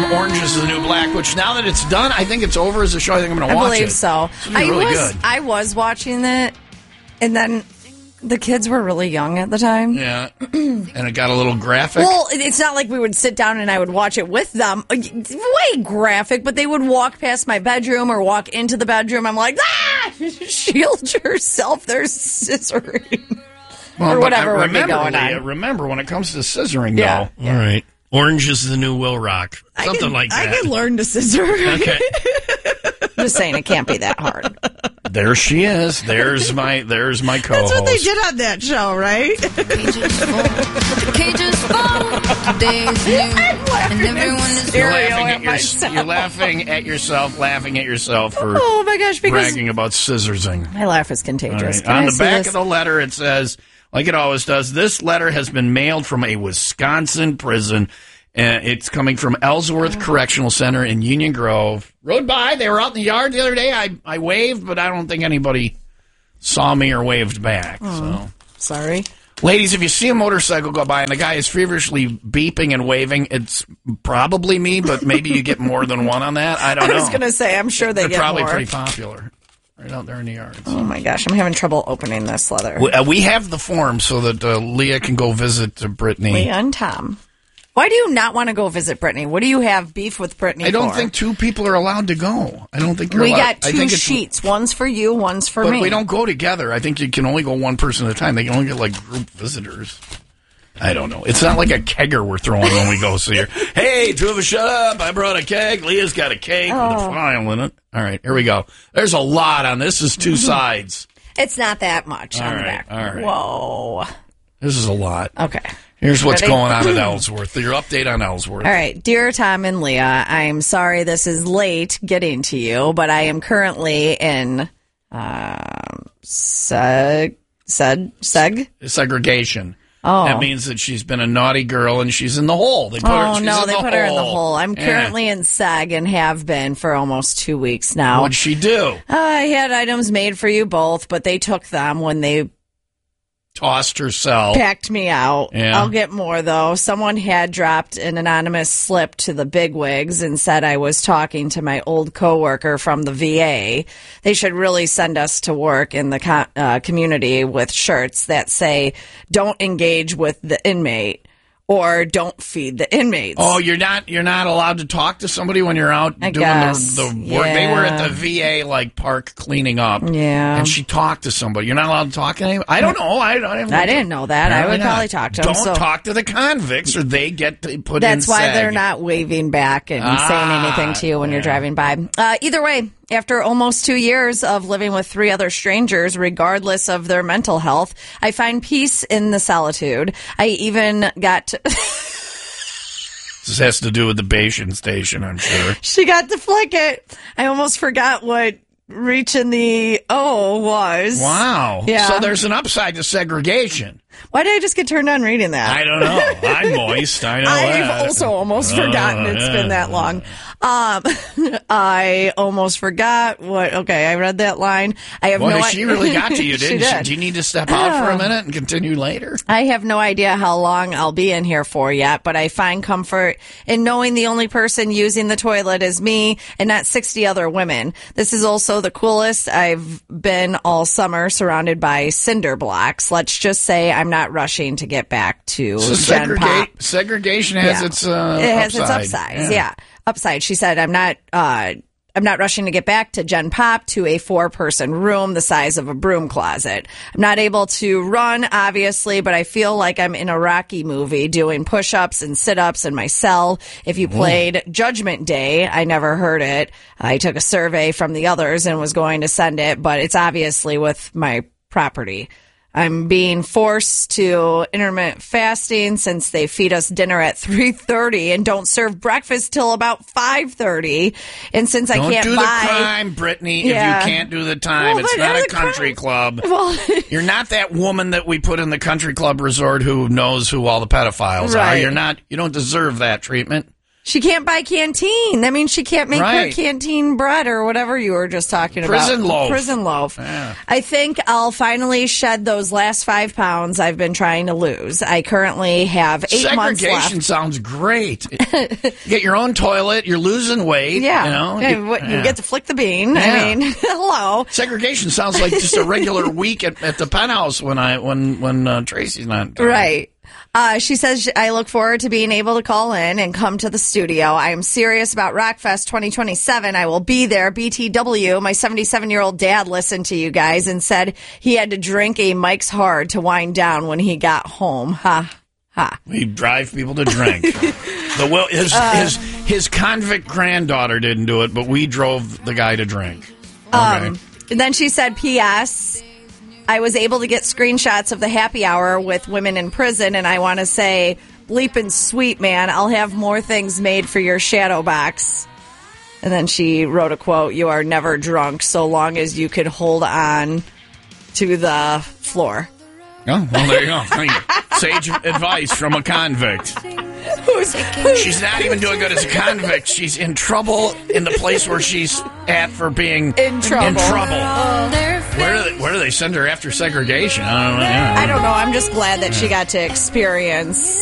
Orange is the New Black, which now that it's done, I think it's over as a show. I think I'm going to watch it. I believe so. It's really good. I was watching it, and then the kids were really young at the time. Yeah, and it got a little graphic. Well, it's not like we would sit down and I would watch it with them. Way graphic, but they would walk past my bedroom or walk into the bedroom. I'm like, shield yourself. There's scissoring. Well, or whatever would be going on. Remember, when it comes to scissoring, Yeah. though. All right. Orange is the New Will Rock. Something like that. I could learn to scissor. Okay. Just saying, it can't be that hard. There she is. There's my co-host. That's what they did on that show, right? The cage is full. Today's new. And everyone is You're laughing at yourself, for Oh my gosh, because bragging about scissorsing. my laugh is contagious. Right. Can On I the see back this? of the letter, it says, like it always does, this letter has been mailed from a Wisconsin prison. It's coming from Ellsworth Correctional Center in Union Grove. Rode by. They were out in the yard the other day. I waved, but I don't think anybody saw me or waved back. So, sorry. ladies, if you see a motorcycle go by and the guy is feverishly beeping and waving, it's probably me, but maybe you get more than one on that. I don't know. I was going to say, I'm sure They're get probably more. pretty popular right out there in the yards. Oh my gosh, I'm having trouble opening this letter. We have the form so that Leah can go visit Brittany. Leah and Tom. Why do you not want to go visit Brittany? What do you have beef with Brittany I don't for? think two people are allowed to go. I don't think you're we allowed. got two sheets. One's for you, one's for but me. we don't go together. I think you can only go one person at a time. They can only get like group visitors. I don't know. It's not like a kegger we're throwing when we go see her. Hey, two of us, shut up. I brought a keg. Leah's got a cake with a file in it. All right, here we go. There's a lot on this. Is two sides. It's not that much on the back. All right. Whoa. This is a lot. Okay. Here's what's Ready? going on at Ellsworth. Your update on Ellsworth. All right. Dear Tom and Leah, I'm sorry this is late getting to you, but I am currently in Segregation. Oh. That means that she's been a naughty girl and she's in the hole. They put her, she's no, in they the put her in the hole. hole. I'm Yeah. currently in SEG and have been for almost 2 weeks now. What'd she do? I had items made for you both, but they took them when they Tossed herself. packed me out. Yeah. I'll get more, though. Someone had dropped an anonymous slip to the bigwigs and said I was talking to my old coworker from the VA. They should really send us to work in the community with shirts that say, don't engage with the inmate or don't feed the inmates. Oh, you're not allowed to talk to somebody when you're out doing guess. the work. Yeah. They were at the VA like park cleaning up. Yeah. And she talked to somebody. You're not allowed to talk to anybody? I don't know. I didn't know that. I would probably talk to them. Don't talk to the convicts or they get put in That's why SEG. they're not waving back and saying anything to you when you're driving by. Either way, after almost 2 years of living with 3 other strangers, regardless of their mental health, I find peace in the solitude. I even got to... This has to do with the Bayesian station, I'm sure. She got to flick it. I almost forgot what reaching the O was. Wow. Yeah. So there's an upside to segregation. Why did I just get turned on reading that? I don't know. I'm moist. I know I've that. also almost forgotten. It's been that long. I almost forgot what. Okay, I read that line. I have Boy, no. she really got to you, didn't she? did. Do you need to step out for a minute and continue later? I have no idea how long I'll be in here for yet, but I find comfort in knowing the only person using the toilet is me and not 60 other women. This is also the coolest I've been all summer, surrounded by cinder blocks. Let's just say I'm not rushing to get back to So Gen Pop. segregation has its It has its upside. upsides. Yeah. Upside. She said, I'm not rushing to get back to Gen Pop to a 4-person room the size of a broom closet. I'm not able to run, obviously, but I feel like I'm in a Rocky movie doing push-ups and sit-ups in my cell. If you played Judgment Day, I never heard it. I took a survey from the others and was going to send it, but it's obviously with my property. I'm being forced to intermittent fasting since they feed us dinner at 3:30 and don't serve breakfast till about 5:30. And since I can't Don't do buy the crime, Brittany, Yeah. if you can't do the time. Well, it's but not a the country club. Well, You're not that woman that we put in the country club resort who knows who all the pedophiles are. Right. You don't deserve that treatment. She can't buy canteen. That means she can't make her canteen bread or whatever you were just talking about. Prison loaf. Yeah. I think I'll finally shed those last 5 pounds I've been trying to lose. I currently have 8 months left. Segregation sounds great. You get your own toilet. You're losing weight. Yeah. You know? You get to flick the bean. Yeah. I mean, hello. Segregation sounds like just a regular week at the penthouse when Tracy's not. Right. She says, I look forward to being able to call in and come to the studio. I am serious about Rockfest 2027. I will be there. BTW, my 77-year-old dad listened to you guys and said he had to drink a Mike's Hard to wind down when he got home. Ha. Ha. We drive people to drink. His convict granddaughter didn't do it, but we drove the guy to drink. Okay. And then she said, P.S., I was able to get screenshots of the happy hour with women in prison, and I want to say, bleeping sweet, man, I'll have more things made for your shadow box. And then she wrote a quote, you are never drunk so long as you could hold on to the floor. Oh, well, there you go. Sage advice from a convict. She's not even doing good as a convict. She's in trouble in the place where she's at for being in trouble. Where do they send her after segregation? I don't know. I don't know. I'm just glad that she got to experience